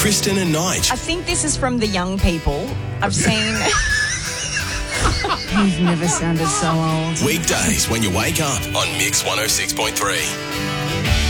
Kristen and Nige. I think this is from the young people. I've seen... You've never sounded so old. Weekdays when you wake up on Mix 106.3.